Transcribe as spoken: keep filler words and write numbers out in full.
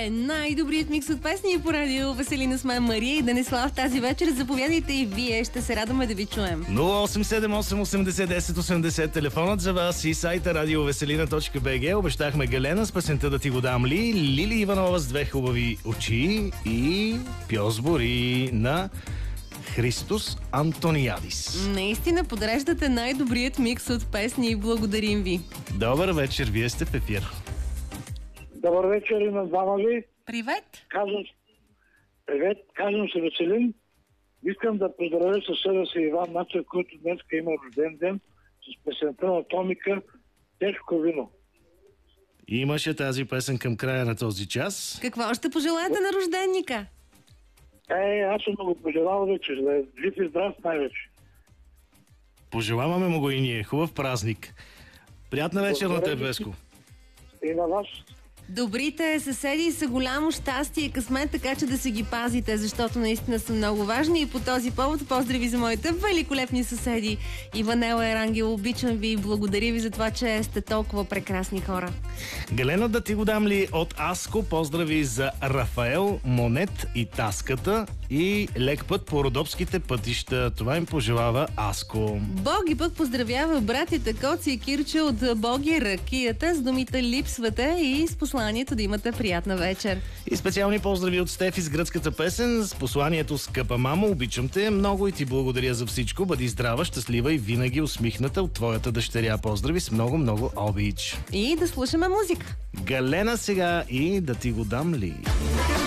е най-добрият микс от песни по радио Веселина с мен Мария и Денислав. Тази вечер заповядайте и вие. Ще се радваме да ви чуем. нула осем седем осем осемдесет десет осемдесет телефонът за вас и сайта радиовеселина точка бг. Обещахме Галена с песента "Да ти го дам ли", Лили Иванова с "Две хубави очи" и Пьосбори на Христос Антониадис. Наистина подреждате най-добрият микс от песни и благодарим ви. Добър вечер, вие сте в ефир. Добър вечер и на двама ви. Привет! Казвам, привет, казвам се Веселин. Искам да поздравя съседа си Иван Нацев, който днес има рожден ден с песента на Томика "Тежко вино". Имаше тази песен към края на този час. Какво ще пожелаете на рожденника? Е, аз съм много пожелал вече, да е жив и здрав най-вече. Пожелаваме му го и ние. Хубав празник. Приятна вечер на теб, Веско. И на вас. Добрите съседи са голямо щастие и късмет, така че да се ги пазите, защото наистина са много важни. И по този повод поздрави за моите великолепни съседи. Иванела Ерангел, обичам ви и благодаря ви за това, че сте толкова прекрасни хора. Галена, да ти го дам ли от Аско? Поздрави за Рафаел, Монет и Таската и лек път по родопските пътища. Това им пожелава Аско. Боги пък поздравява братята Коци и Кирче от Боги Ракията с думите "Липсвате" и с посланието да имате приятна вечер. И специални поздрави от Стефи с гръцката песен с посланието "Скъпа мамо, обичам те много и ти благодаря за всичко. Бъди здрава, щастлива и винаги усмихната от твоята дъщеря". Поздрави с много-много обич. И да слушаме музика. Галена сега и "Да ти го дам ли".